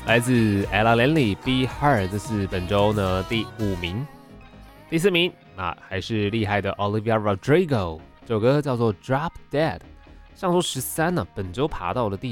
来自 Ella Lenley，Be Her， 这是本周呢第5名。第4名还是厉害的 Olivia Rodrigo， 这首歌叫做 Drop Dead， 上周13呢，本周爬到了第